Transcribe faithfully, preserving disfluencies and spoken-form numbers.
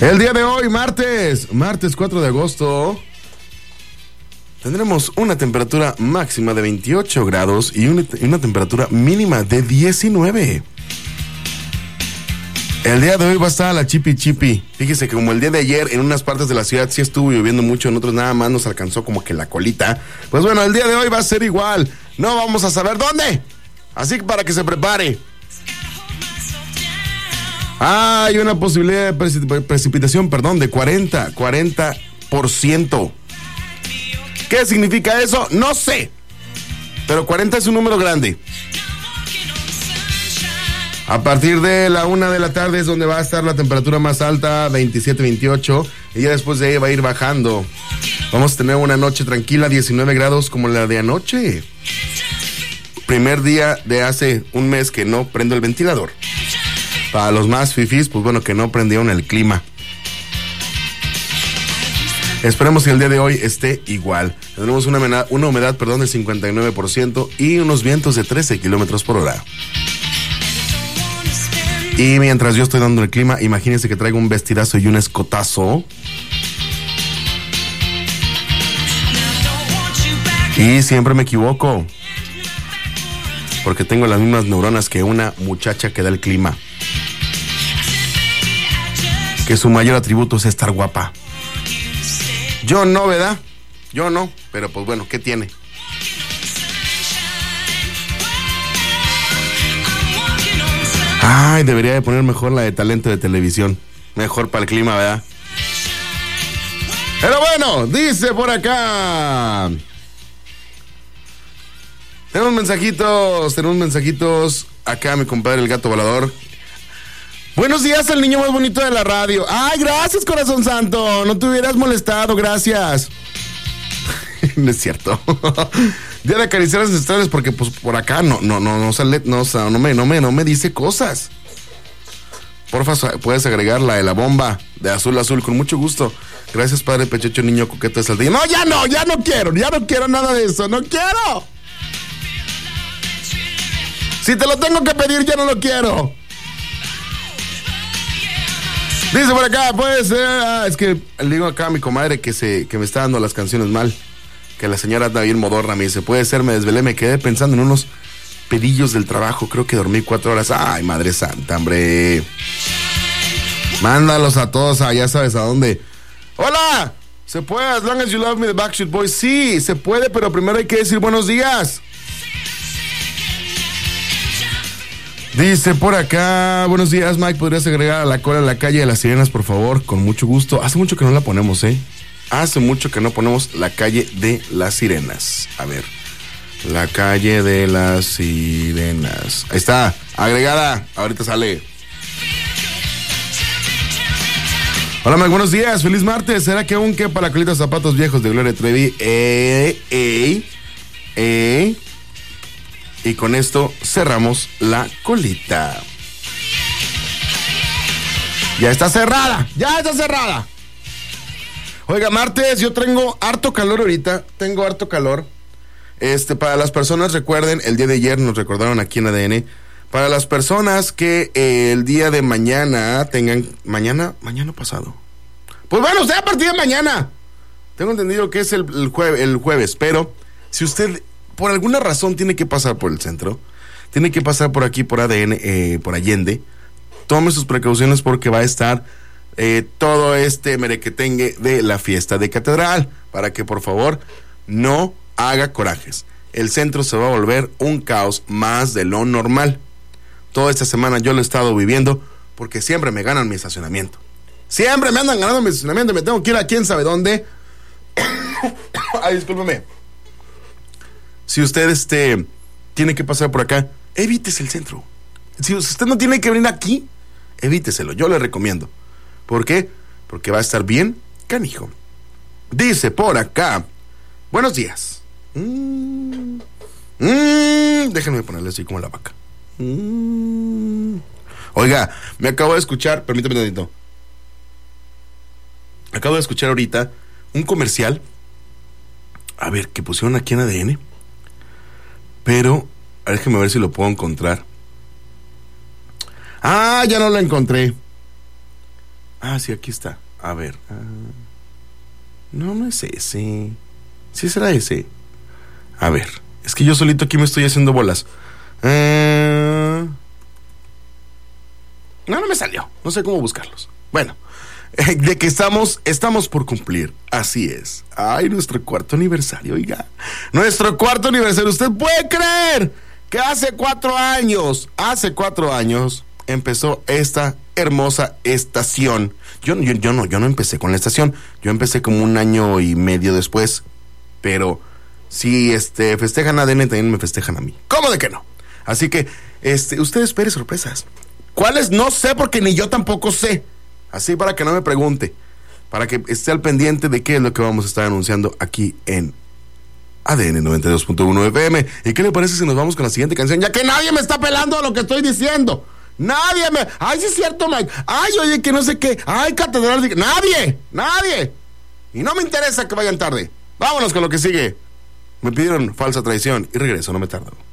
El día de hoy, martes, martes cuatro de agosto, tendremos una temperatura máxima de veintiocho grados y una, una temperatura mínima de diecinueve. El día de hoy va a estar la chipi chipi. Fíjese que como el día de ayer en unas partes de la ciudad sí estuvo lloviendo mucho, en otros nada más nos alcanzó como que la colita. Pues bueno, el día de hoy va a ser igual. No vamos a saber dónde. Así que para que se prepare. Hay una posibilidad de precip- precipitación, perdón, de cuarenta por ciento. ¿Qué significa eso? No sé. Pero cuarenta es un número grande. A partir de la una de la tarde es donde va a estar la temperatura más alta, veintisiete, veintiocho, y ya después de ahí va a ir bajando. Vamos a tener una noche tranquila, diecinueve grados como la de anoche. Primer día de hace un mes que no prendo el ventilador. Para los más fifís, pues bueno, que no prendieron el clima. Esperemos que el día de hoy esté igual. Tendremos una humedad, una humedad perdón, del cincuenta y nueve por ciento y unos vientos de trece kilómetros por hora. Y mientras yo estoy dando el clima, imagínense que traigo un vestidazo y un escotazo. Y siempre me equivoco. Porque tengo las mismas neuronas que una muchacha que da el clima. Que su mayor atributo es estar guapa. Yo no, ¿verdad? Yo no, pero pues bueno, ¿qué tiene? Ay, debería de poner mejor la de talento de televisión. Mejor para el clima, ¿verdad? Pero bueno, dice por acá. Tenemos mensajitos, tenemos mensajitos. Acá mi compadre el gato volador. Buenos días al niño más bonito de la radio. Ay, gracias, corazón santo. No te hubieras molestado, gracias. No es cierto. Día de acariciar ancestrales porque pues por acá no no no no sale no no me no me no me dice cosas. Porfa, puedes agregar la de la bomba de azul azul con mucho gusto. Gracias, padre Pechocho, niño coqueto de Saltillo. No, ya no, ya no quiero, ya no quiero nada de eso, no quiero. Si te lo tengo que pedir, ya no lo quiero. Dice por acá, pues, eh, ah, es que le digo acá a mi comadre que se que me está dando las canciones mal. Que la señora anda bien modorra, me dice, puede ser, me desvelé, me quedé pensando en unos pedillos del trabajo, creo que dormí cuatro horas. Ay, madre santa, hombre. Mándalos a todos a ya sabes a dónde. Hola, se puede, as long as you love me, the Backstreet Boys. Sí, se puede, pero primero hay que decir buenos días. Dice por acá, buenos días, Mike, ¿podrías agregar a la cola en la calle de las sirenas, por favor? Con mucho gusto. Hace mucho que no la ponemos, ¿eh? Hace mucho que no ponemos la calle de las sirenas. A ver, la calle de las sirenas. Ahí está, agregada, ahorita sale. Hola, Mike, buenos días, feliz martes. ¿Será que aún quepa la colita zapatos viejos de Gloria Trevi? Eh, eh, eh. Y con esto cerramos la colita. Ya está cerrada, ya está cerrada. Oiga, martes, yo tengo harto calor ahorita, tengo harto calor. Este, para las personas, recuerden, el día de ayer nos recordaron aquí en A D N, para las personas que eh, el día de mañana tengan, mañana, mañana pasado. Pues bueno, usted a partir de mañana. Tengo entendido que es el, el, jueves, el jueves, pero si usted por alguna razón tiene que pasar por el centro, tiene que pasar por aquí, por A D N, eh, por Allende, tome sus precauciones porque va a estar eh, todo este merequetengue de la fiesta de catedral, para que por favor no haga corajes. El centro se va a volver un caos más de lo normal. Toda esta semana yo lo he estado viviendo porque siempre me ganan mi estacionamiento. Siempre me andan ganando mi estacionamiento y me tengo que ir a quién sabe dónde. Ay, discúlpeme. Si usted este, tiene que pasar por acá, evítese el centro. Si usted no tiene que venir aquí, evíteselo, yo le recomiendo. ¿Por qué? Porque va a estar bien canijo. Dice por acá, buenos días. Mm, mm, déjenme ponerle así como la vaca. Mm. Oiga, me acabo de escuchar, permítame un tantito. Acabo de escuchar ahorita un comercial. A ver, que pusieron aquí en A D N. Pero, déjeme ver si lo puedo encontrar. Ah, ya no lo encontré. Ah, sí, aquí está. A ver. Ah, no, no es ese. Sí será ese. A ver. Es que yo solito aquí me estoy haciendo bolas. Eh... No, no me salió. No sé cómo buscarlos. Bueno. De que estamos, estamos por cumplir. Así es. Ay, nuestro cuarto aniversario, oiga. Nuestro cuarto aniversario. ¿Usted puede creer que hace cuatro años, hace cuatro años, empezó esta hermosa estación? Yo, yo, yo no, yo no empecé con la estación. Yo empecé como un año y medio después. Pero si este festejan a A D N, también me festejan a mí. ¿Cómo de que no? Así que, este, usted espere sorpresas. ¿Cuáles? No sé, porque ni yo tampoco sé. Así para que no me pregunte, para que esté al pendiente de qué es lo que vamos a estar anunciando aquí en A D N noventa y dos punto uno F M. ¿Y qué le parece si nos vamos con la siguiente canción? Ya que nadie me está pelando a lo que estoy diciendo. Nadie me... Ay, sí es cierto, Mike. Ay, oye, que no sé qué. Ay, catedral de... Nadie, nadie. Y no me interesa que vayan tarde. Vámonos con lo que sigue. Me pidieron falsa traición y regreso, no me tardo.